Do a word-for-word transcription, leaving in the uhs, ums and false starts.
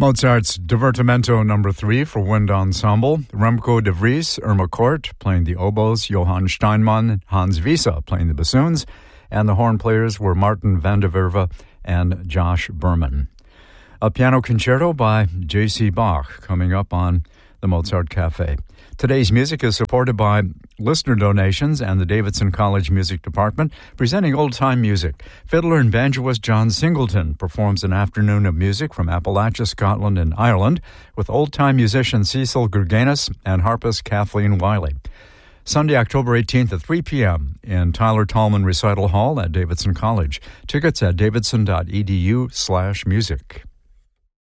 Mozart's Divertimento number three for wind ensemble. Remco de Vries, Irma Kort playing the oboes, Johann Steinmann, Hans Wiese playing the bassoons, and the horn players were Martin van der Werve and Josh Berman. A piano concerto by J C Bach coming up on the Mozart Cafe. Today's music is supported by listener donations and the Davidson College Music Department, presenting old-time music. Fiddler and banjoist John Singleton performs an afternoon of music from Appalachia, Scotland, and Ireland with old-time musician Cecil Gurganis and harpist Kathleen Wiley. Sunday, October eighteenth at three p.m. in Tyler Tallman Recital Hall at Davidson College. Tickets at davidson.edu slash music.